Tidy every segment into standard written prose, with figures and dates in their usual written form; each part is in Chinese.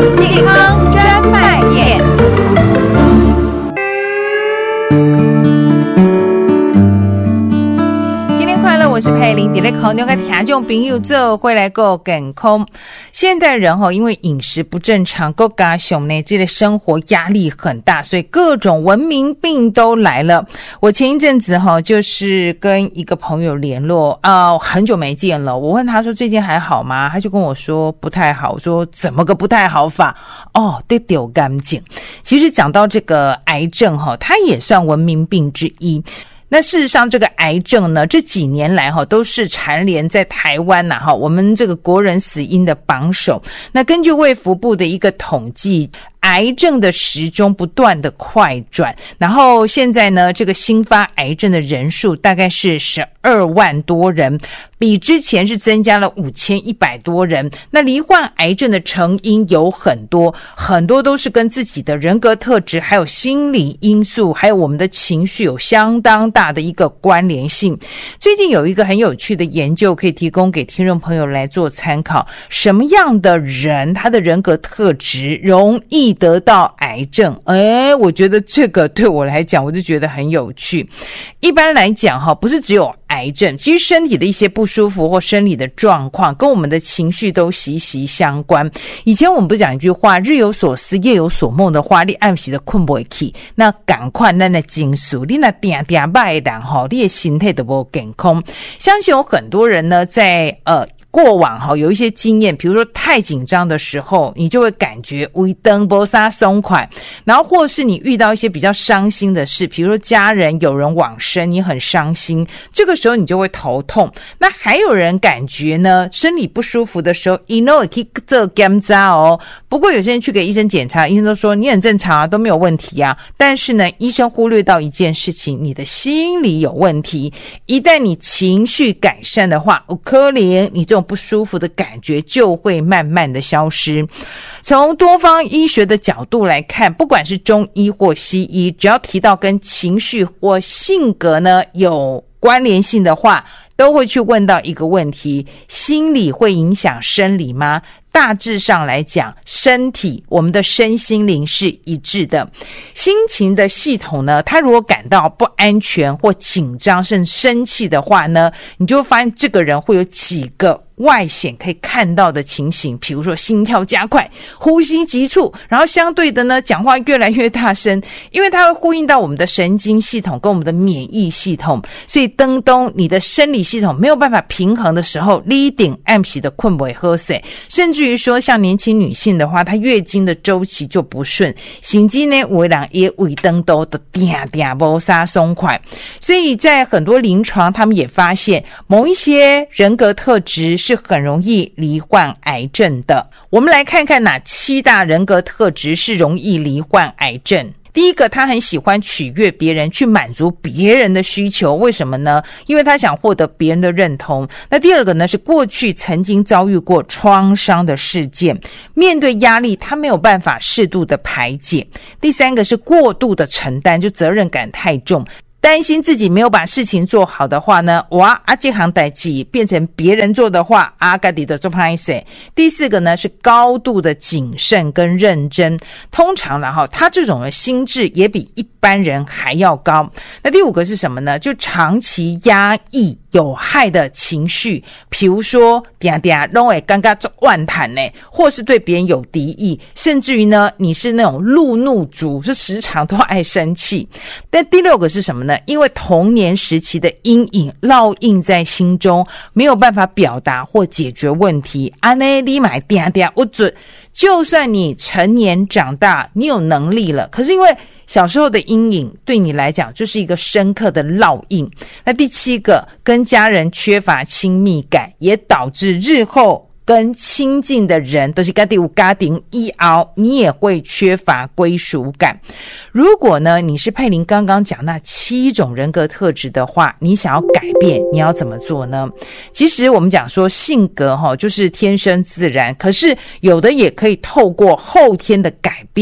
健康专卖店。我是佩玲，在咧空中跟听众朋友做回来个健康。现代人因为饮食不正常，再加上呢这个生活压力很大，所以各种文明病都来了。我前一阵子就是跟一个朋友联络很久没见了，我问他说最近还好吗？他就跟我说不太好。我说怎么个不太好法？得丢干净。其实讲到这个癌症它也算文明病之一。那事实上这个癌症呢，这几年来都是蝉联在台湾我们这个国人死因的榜首。那根据卫福部的一个统计，癌症的时钟不断的快转，然后现在呢这个新发癌症的人数大概是12万多人，比之前是增加了5100多人。那罹患癌症的成因有很多都是跟自己的人格特质还有心理因素还有我们的情绪有相当大的一个关联性。最近有一个很有趣的研究可以提供给听众朋友来做参考，什么样的人他的人格特质容易得到癌症？我觉得这个对我来讲我就觉得很有趣。一般来讲不是只有癌症，其实身体的一些不舒服或生理的状况跟我们的情绪都息息相关。以前我们不讲一句话，日有所思夜有所梦的话，你暗时的困不起，那赶快咱的情绪你那定定歹的人你的身体都不健康。相信有很多人呢在过往有一些经验，比如说太紧张的时候你就会感觉微灯不撒松快，然后或是你遇到一些比较伤心的事，比如说家人有人往生你很伤心，这个时候你就会头痛。那还有人感觉呢生理不舒服的时候可以做检查不过有些人去给医生检查，医生都说你很正常都没有问题但是呢医生忽略到一件事情，你的心理有问题。一旦你情绪改善的话，可能你这种不舒服的感觉就会慢慢的消失。从多方医学的角度来看，不管是中医或西医，只要提到跟情绪或性格呢有关联性的话，都会去问到一个问题，心理会影响生理吗？大致上来讲，身体我们的身心灵是一致的。心情的系统呢，它如果感到不安全或紧张甚至生气的话呢，你就会发现这个人会有几个外显可以看到的情形，比如说心跳加快，呼吸急促，然后相对的呢讲话越来越大声，因为它会呼应到我们的神经系统跟我们的免疫系统。所以当你的生理系统没有办法平衡的时候，你一定暗时的困不会喝水，甚至于说像年轻女性的话，她月经的周期就不顺，甚至呢有的人也胃当都定不撒松快。所以在很多临床他们也发现某一些人格特质是很容易罹患癌症的。我们来看看哪7大人格特质是容易罹患癌症。第一个，他很喜欢取悦别人，去满足别人的需求。为什么呢？因为他想获得别人的认同。那第二个呢，是过去曾经遭遇过创伤的事件，面对压力他没有办法适度的排解。第三个是过度的承担，就责任感太重，担心自己没有把事情做好的话呢，这行代志变成别人做的话，自己就做不好。第四个呢是高度的谨慎跟认真，通常他这种的心智也比一般人还要高。那第五个是什么呢？就长期压抑有害的情绪，比如说都会尴尬做万谈呢，或是对别人有敌意，甚至于呢你是那种路怒族，是时常都爱生气。但第六个是什么呢？因为童年时期的阴影烙印在心中，没有办法表达或解决问题，你买不准。就算你成年长大，你有能力了，可是因为小时候的阴影对你来讲就是一个深刻的烙印。那第7个，跟家人缺乏亲密感，也导致日后跟亲近的人都是家庭有家庭以后，你也会缺乏归属感。如果呢你是佩玲刚刚讲那7种人格特质的话，你想要改变，你要怎么做呢？其实我们讲说性格就是天生自然，可是有的也可以透过后天的改变，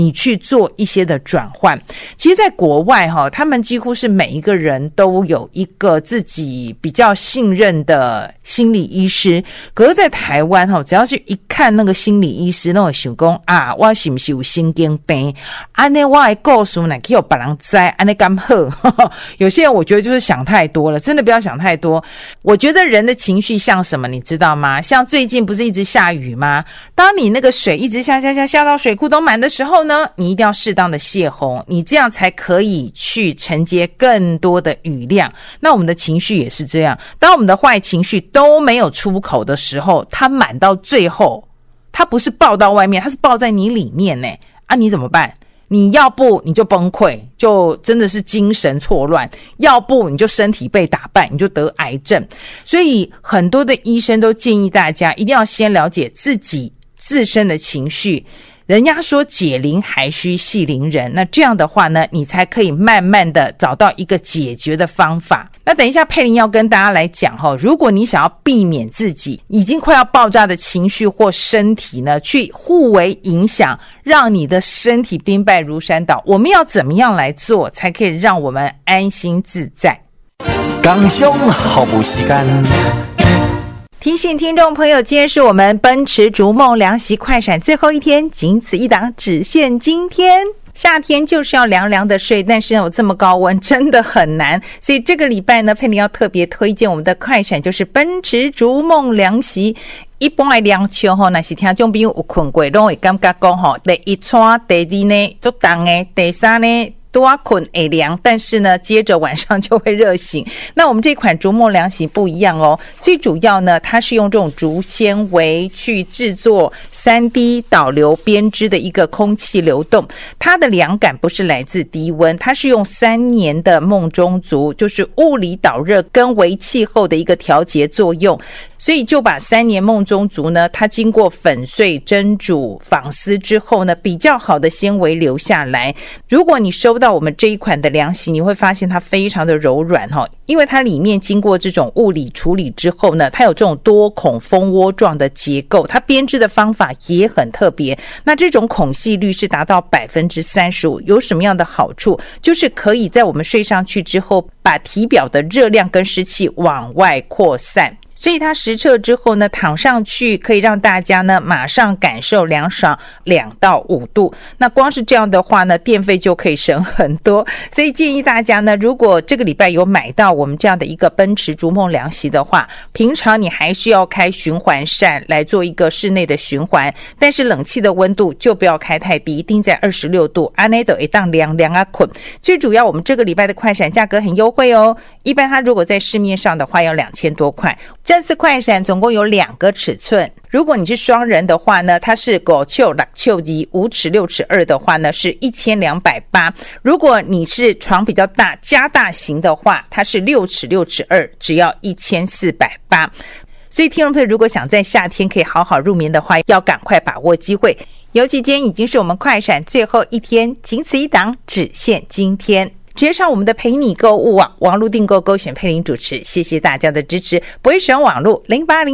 你去做一些的转换。其实在国外他们几乎是每一个人都有一个自己比较信任的心理医师，可是在台湾只要是一看那个心理医师，那种想说啊，我是不是有神经病，安尼我的故事哪去有别人知安尼敢好有些人我觉得就是想太多了，真的不要想太多。我觉得人的情绪像什么你知道吗？像最近不是一直下雨吗？当你那个水一直下到水库都满的时候呢，你一定要适当的泄洪，你这样才可以去承接更多的雨量。那我们的情绪也是这样，当我们的坏情绪都没有出口的时候，它满到最后，它不是爆到外面，它是爆在你里面呢。你怎么办？你要不你就崩溃，就真的是精神错乱，要不你就身体被打败，你就得癌症。所以很多的医生都建议大家一定要先了解自己自身的情绪。人家说解铃还须系铃人，那这样的话呢，你才可以慢慢的找到一个解决的方法。那等一下佩玲要跟大家来讲如果你想要避免自己已经快要爆炸的情绪或身体呢去互为影响，让你的身体兵败如山倒，我们要怎么样来做才可以让我们安心自在？ 刚兄好不时间。 提醒听众朋友，今天是我们奔驰逐梦凉席快闪最后一天，仅此一档，只限今天。夏天就是要凉凉的睡，但是有这么高温真的很难，所以这个礼拜呢，佩妮要特别推荐我们的快闪，就是奔驰逐梦凉席。一般的凉秋那是听众朋友有困过都会感觉说第一餐第二呢很重的，第三呢多困会凉，但是呢接着晚上就会热醒。那我们这款逐梦凉席不一样最主要呢它是用这种竹纤维去制作 3D 导流编织的一个空气流动，它的凉感不是来自低温，它是用3年的梦中竹，就是物理导热跟微气候的一个调节作用，所以就把3年梦中竹呢，它经过粉碎、蒸煮、纺丝之后呢，比较好的纤维留下来。如果你收到我们这一款的凉席，你会发现它非常的柔软因为它里面经过这种物理处理之后呢，它有这种多孔蜂窝状的结构，它编织的方法也很特别。那这种孔隙率是达到 35%， 有什么样的好处？就是可以在我们睡上去之后，把体表的热量跟湿气往外扩散。所以它实测之后呢，躺上去可以让大家呢马上感受凉爽2到5度。那光是这样的话呢，电费就可以省很多。所以建议大家呢，如果这个礼拜有买到我们这样的一个奔驰逐梦凉席的话，平常你还是要开循环扇来做一个室内的循环，但是冷气的温度就不要开太低，一定在26度，安内都一当凉凉啊困。最主要我们这个礼拜的快闪价格很优惠一般它如果在市面上的话要2000多块。这次快闪总共有2个尺寸，如果你是双人的话呢，它是5尺6尺2 5尺6尺2的话呢是1280，如果你是床比较大加大型的话，它是6尺6尺2，只要1480。所以听众朋友如果想在夏天可以好好入眠的话，要赶快把握机会，尤其今天已经是我们快闪最后一天，仅此一档，只限今天。直接上我们的陪你购物网，网络订购勾选佩玲主持，谢谢大家的支持。不会使用网络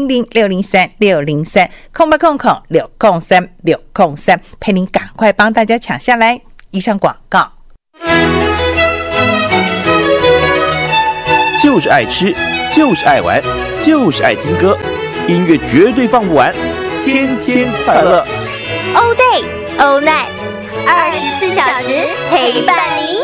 0800603603空603，佩玲赶快帮大家抢下来。以上广告。 就是爱吃，就是爱玩，就是爱听歌，音乐绝对放不完，天天快乐。 All day, all night, 24小时陪伴您。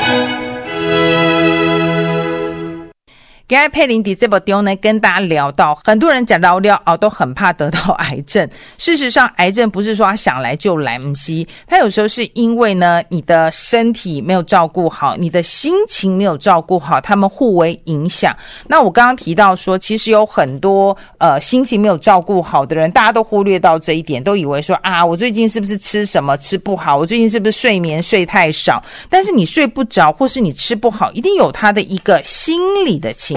今天佩玲在这部中呢，跟大家聊到，很多人讲聊都很怕得到癌症。事实上，癌症不是说他想来就来，不是，他有时候是因为呢，你的身体没有照顾好，你的心情没有照顾好，他们互为影响。那我刚刚提到说，其实有很多心情没有照顾好的人，大家都忽略到这一点，都以为说我最近是不是吃什么吃不好，我最近是不是睡眠睡太少。但是你睡不着，或是你吃不好，一定有他的一个心理的情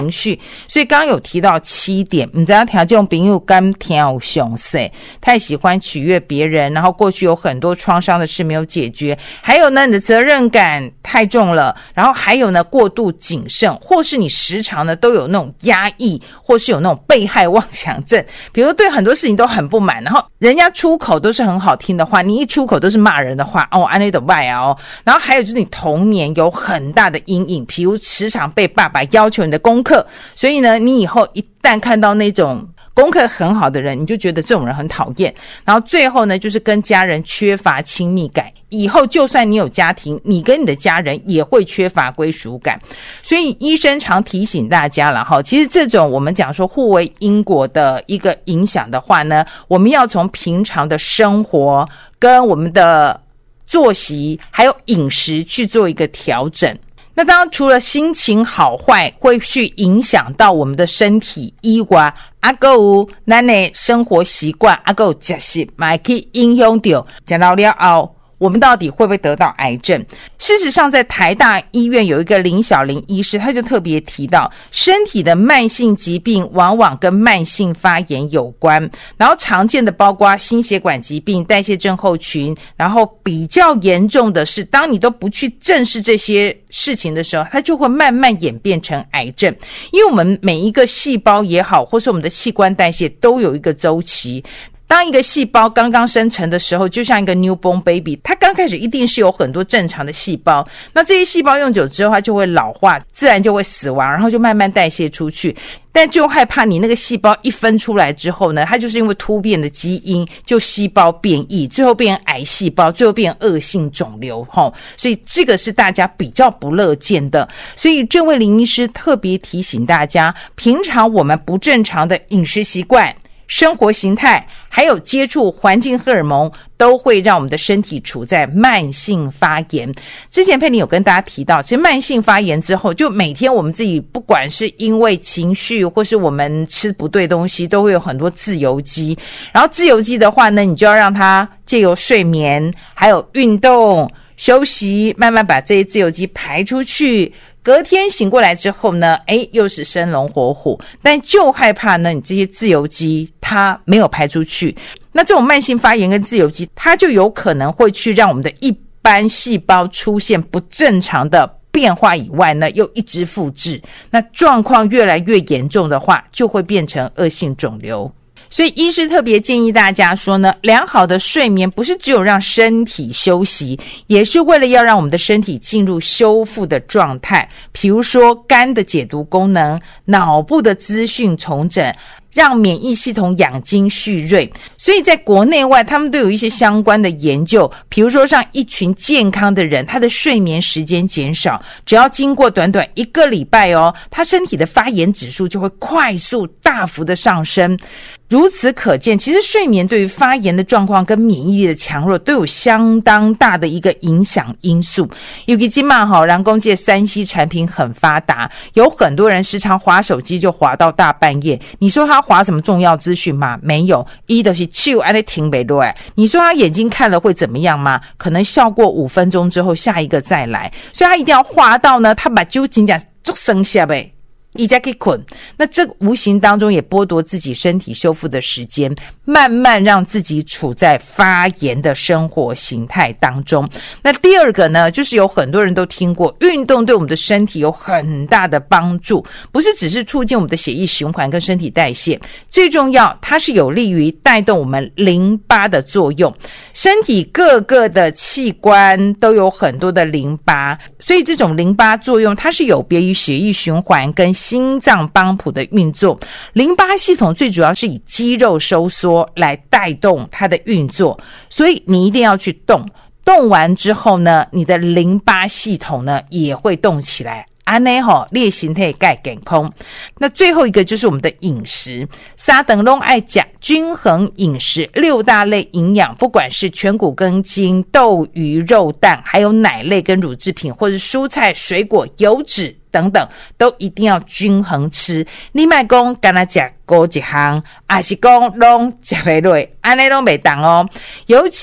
情绪。所以刚刚有提到7点，你知道听这种朋友敢听有详细，太喜欢取悦别人，然后过去有很多创伤的事没有解决，还有呢你的责任感太重了，然后还有呢过度谨慎，或是你时常呢都有那种压抑，或是有那种被害妄想症，比如对很多事情都很不满，然后人家出口都是很好听的话，你一出口都是骂人的话，哦，安内的外啊哦。然后还有就是你童年有很大的阴影，比如时常被爸爸要求你的功课，所以呢你以后一旦看到那种功课很好的人，你就觉得这种人很讨厌。然后最后呢就是跟家人缺乏亲密感，以后就算你有家庭，你跟你的家人也会缺乏归属感。所以医生常提醒大家了哈，其实这种我们讲说互为因果的一个影响的话呢，我们要从平常的生活跟我们的作息还有饮食去做一个调整。那当然除了心情好坏会去影响到我们的身体以外，还有咱的生活习惯，还有食食也可以影响到讲到了后我们到底会不会得到癌症。事实上在台大医院有一个林小玲医师，他就特别提到身体的慢性疾病往往跟慢性发炎有关，然后常见的包括心血管疾病、代谢症候群，然后比较严重的是当你都不去正视这些事情的时候，它就会慢慢演变成癌症。因为我们每一个细胞也好，或是我们的器官代谢都有一个周期，当一个细胞刚刚生成的时候，就像一个 newborn baby， 它刚开始一定是有很多正常的细胞，那这些细胞用久之后它就会老化，自然就会死亡，然后就慢慢代谢出去。但就害怕你那个细胞一分出来之后呢，它就是因为突变的基因就细胞变异，最后变成癌细胞，最后变成恶性肿瘤所以这个是大家比较不乐见的。所以这位林医师特别提醒大家，平常我们不正常的饮食习惯、生活形态还有接触环境荷尔蒙都会让我们的身体处在慢性发炎。之前佩妮有跟大家提到，其实慢性发炎之后，就每天我们自己不管是因为情绪或是我们吃不对东西，都会有很多自由基，然后自由基的话呢，你就要让它借由睡眠还有运动休息，慢慢把这些自由基排出去，隔天醒过来之后呢，又是生龙活虎。但就害怕呢，你这些自由基它没有排出去，那这种慢性发炎跟自由基，它就有可能会去让我们的一般细胞出现不正常的变化以外呢，又一直复制，那状况越来越严重的话，就会变成恶性肿瘤。所以医师特别建议大家说呢，良好的睡眠不是只有让身体休息，也是为了要让我们的身体进入修复的状态，比如说肝的解毒功能、脑部的资讯重整，让免疫系统养精蓄锐。所以在国内外他们都有一些相关的研究，比如说让一群健康的人，他的睡眠时间减少，只要经过短短1个礼拜他身体的发炎指数就会快速大幅的上升。如此可见，其实睡眠对于发炎的状况跟免疫力的强弱都有相当大的一个影响因素。尤其现在人说这 3C 产品很发达，有很多人时常滑手机就滑到大半夜，你说他滑什么重要资讯吗？没有，一就是手按在停不下来。你说他眼睛看了会怎么样吗？可能笑过5分钟之后下一个再来，所以他一定要滑到呢，他把酒精做生下呗，一家可以困。那这无形当中也剥夺自己身体修复的时间，慢慢让自己处在发炎的生活形态当中。那第二个呢，就是有很多人都听过，运动对我们的身体有很大的帮助，不是只是促进我们的血液循环跟身体代谢，最重要它是有利于带动我们淋巴的作用。身体各个的器官都有很多的淋巴，所以这种淋巴作用它是有别于血液循环跟心脏帮浦的运作。淋巴系统最主要是以肌肉收缩来带动它的运作，所以你一定要去动，动完之后呢，你的淋巴系统呢也会动起来，这样你的身体会健康。那最后一个就是我们的饮食，三顿都要吃均衡饮食，6大类营养，不管是全谷根茎、豆鱼肉蛋，还有奶类跟乳制品，或是蔬菜水果油脂等等，都一定要均衡吃。你别说干那吃高一项，还是说都吃不落，这样都不当哦。尤其呢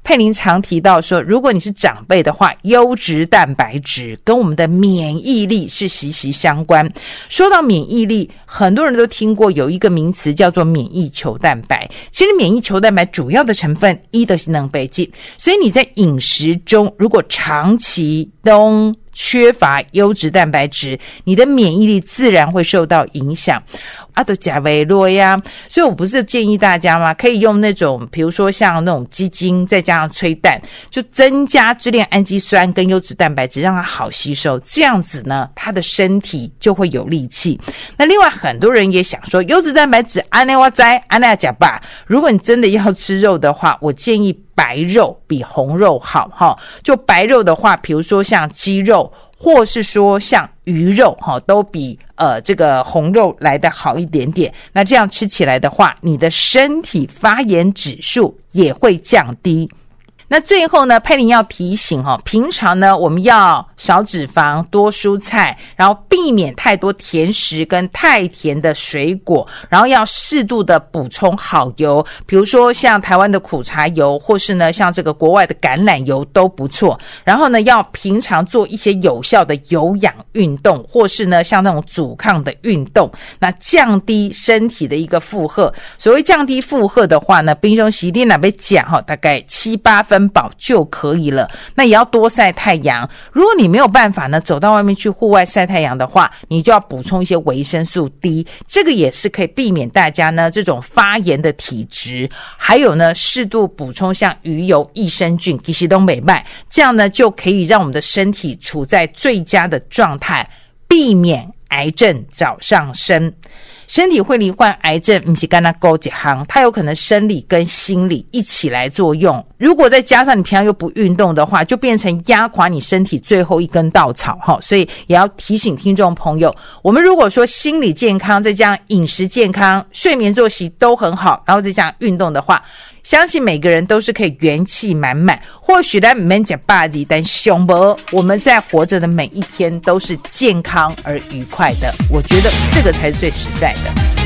佩玲常提到说，如果你是长辈的话，优质蛋白质跟我们的免疫力是息息相关。说到免疫力，很多人都听过有一个名词叫做免疫球蛋白。其实免疫球蛋白主要的成分一都是能被剂，所以你在饮食中如果长期都缺乏优质蛋白质，你的免疫力自然会受到影响。都加维洛呀，所以我不是建议大家吗？可以用那种比如说像那种鸡精再加上催蛋，就增加支链氨基酸跟优质蛋白质，让它好吸收，这样子呢它的身体就会有力气。那另外很多人也想说，优质蛋白质安内哇哉安内加吧，如果你真的要吃肉的话，我建议白肉比红肉好。就白肉的话，比如说像鸡肉或是说像鱼肉都比这个红肉来得好一点点。那这样吃起来的话，你的身体发炎指数也会降低。那最后呢，佩玲要提醒平常呢我们要少脂肪多蔬菜，然后避免太多甜食跟太甜的水果，然后要适度的补充好油，比如说像台湾的苦茶油，或是呢像这个国外的橄榄油都不错。然后呢要平常做一些有效的有氧运动，或是呢像那种阻抗的运动，那降低身体的一个负荷。所谓降低负荷的话呢，平常时你那边讲大概7-8分饱就可以了。那也要多晒太阳，如果你没有办法呢走到外面去户外晒太阳的话，你就要补充一些维生素 D， 这个也是可以避免大家呢这种发炎的体质。还有呢适度补充像鱼油、益生菌、其实都没败，这样呢就可以让我们的身体处在最佳的状态，避免癌症早上升。身体会罹患癌症不是跟它勾一行，它有可能生理跟心理一起来作用。如果再加上你平常又不运动的话，就变成压垮你身体最后一根稻草。所以也要提醒听众朋友，我们如果说心理健康，再加上饮食健康、睡眠作息都很好，然后再加上运动的话，相信每个人都是可以元气满满。或许咱不能讲霸气，但熊博我们在活着的每一天都是健康而愉快的，我觉得这个才是最实在的。